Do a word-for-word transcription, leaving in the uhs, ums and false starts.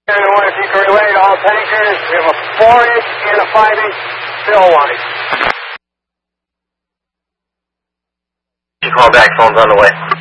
If you can relay to all tankers, we have a four inch and a five inch fill line. You call back, phone's on the way.